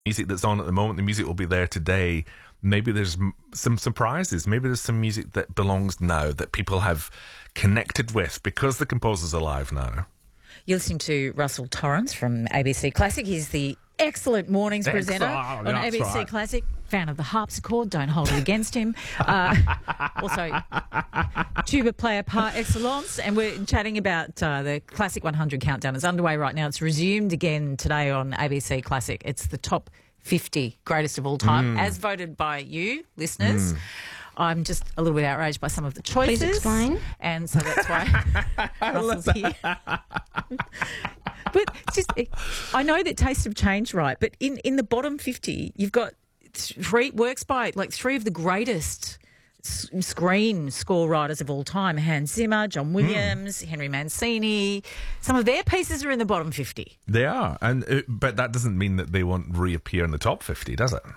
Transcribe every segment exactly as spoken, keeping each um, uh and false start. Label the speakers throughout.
Speaker 1: music that's on at the moment, the music will be there today. Maybe there's m- some surprises. Maybe there's some music that belongs now that people have connected with because the composer's alive now.
Speaker 2: You're listening to Russell Torrens from A B C Classic. He's the excellent mornings presenter
Speaker 1: Excellent.
Speaker 2: on
Speaker 1: That's
Speaker 2: A B C
Speaker 1: right.
Speaker 2: Classic. Fan of the harpsichord, don't hold it against him. Uh, also, tuba player par excellence. And we're chatting about uh, the Classic one hundred countdown. It's underway right now. It's resumed again today on A B C Classic. It's the top fifty greatest of all time, as voted by you, listeners.
Speaker 1: Mm.
Speaker 2: I'm just a little bit outraged by some of the choices.
Speaker 3: Please explain.
Speaker 2: And so that's why Russell's here. But just, I know that tastes have changed, right? But in, in the bottom fifty, you've got three works by like three of the greatest s- screen score writers of all time: Hans Zimmer, John Williams, mm. Henry Mancini. Some of their pieces are in the bottom fifty.
Speaker 1: They are, and uh, but that doesn't mean that they won't reappear in the top fifty, does it?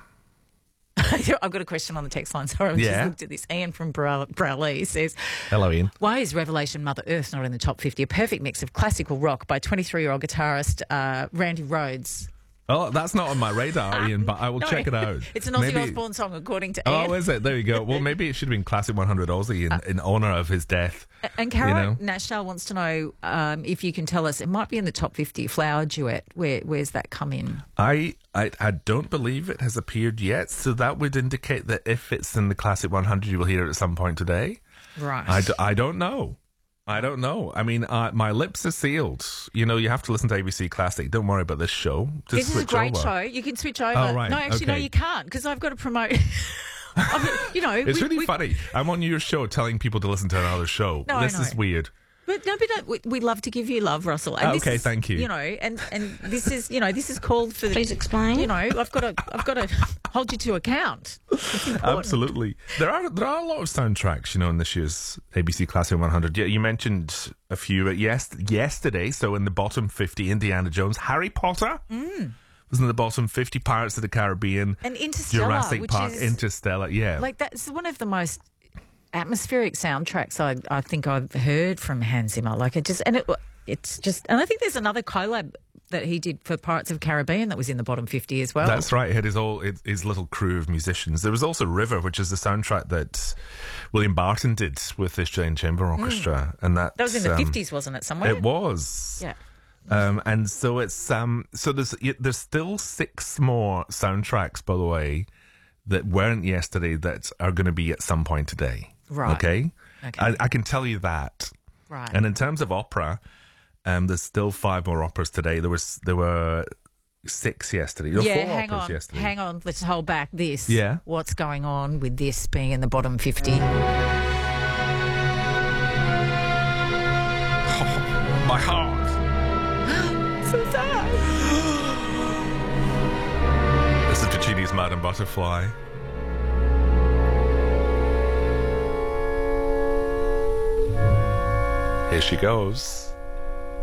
Speaker 2: I've got a question on the text line. Sorry, I
Speaker 1: Yeah.
Speaker 2: just looked at this. Ian from Brow- Browley says,
Speaker 1: Hello, Ian.
Speaker 2: why is Revelation Mother Earth not in the top fifty? A perfect mix of classical rock by twenty-three-year-old guitarist uh, Randy Rhoads.
Speaker 1: Oh, that's not on my radar, Ian, but I will
Speaker 2: No,
Speaker 1: check it out.
Speaker 2: It's an Ozzy
Speaker 1: Maybe-
Speaker 2: Osbourne song, according to Ian.
Speaker 1: Oh, is it? There you go. Well, maybe it should have been Classic one hundred Aussie in, in honour of his death.
Speaker 2: And Carol
Speaker 1: you know?
Speaker 2: Nashdale wants to know um, if you can tell us, it might be in the top fifty, Flower Duet. Where, where's that come in?
Speaker 1: I, I I don't believe it has appeared yet, so that would indicate that if it's in the Classic one hundred, you will hear it at some point today.
Speaker 2: Right.
Speaker 1: I, d- I don't know. I don't know. I mean, uh, my lips are sealed. You know, you have to listen to A B C Classic. Don't worry about this show. Just
Speaker 2: this is a
Speaker 1: switch
Speaker 2: great
Speaker 1: over.
Speaker 2: show. You can switch over.
Speaker 1: Oh, right.
Speaker 2: No, actually, no,
Speaker 1: Okay.
Speaker 2: you can't, because I've got to promote. I mean, you know,
Speaker 1: It's
Speaker 2: we-
Speaker 1: really
Speaker 2: we-
Speaker 1: funny. I'm on your show telling people to listen to another show.
Speaker 2: No, I
Speaker 1: this
Speaker 2: know.
Speaker 1: is weird.
Speaker 2: But no, but no, we, we love to give you love, Russell. And this
Speaker 1: Okay,
Speaker 2: is,
Speaker 1: thank you.
Speaker 2: You know, and, and this is, you know, this is called for.
Speaker 3: Please explain.
Speaker 2: You know, I've got to, I've got to hold you to account. It's important.
Speaker 1: Absolutely. There are there are a lot of soundtracks, you know, in this year's A B C Classic one hundred. Yeah, you mentioned a few yes, yesterday. So in the bottom fifty, Indiana Jones, Harry Potter
Speaker 2: Mm.
Speaker 1: was in the bottom fifty, Pirates of the Caribbean,
Speaker 2: And Interstellar,
Speaker 1: Jurassic
Speaker 2: which
Speaker 1: Park,
Speaker 2: is
Speaker 1: Interstellar. Yeah.
Speaker 2: like that's one of the most atmospheric soundtracks I, I think I've heard from Hans Zimmer. Like it just, and it, it's just, and I think there's another collab that he did for Pirates of the Caribbean that was in the bottom fifty as well.
Speaker 1: That's right. He had his all his, his little crew of musicians. There was also River, which is the soundtrack that William Barton did with the Australian Chamber Orchestra, and that
Speaker 2: That was in the
Speaker 1: um,
Speaker 2: fifties, wasn't it? Somewhere.
Speaker 1: It was.
Speaker 2: Yeah.
Speaker 1: Um, and so it's um, so there's y- there's still six more soundtracks, by the way, that weren't yesterday that are going to be at some point today.
Speaker 2: Right.
Speaker 1: Okay.
Speaker 2: Okay.
Speaker 1: I, I can tell you that.
Speaker 2: Right.
Speaker 1: And in terms of opera, um, there's still five more operas today. There was there were six yesterday. There were
Speaker 2: yeah,
Speaker 1: four
Speaker 2: hang
Speaker 1: operas
Speaker 2: on,
Speaker 1: yesterday.
Speaker 2: hang on. Let's hold back this.
Speaker 1: Yeah.
Speaker 2: What's going on with this being in the bottom fifty?
Speaker 1: My heart.
Speaker 2: So sad.
Speaker 1: This is Puccini's Madame Butterfly. Here she goes.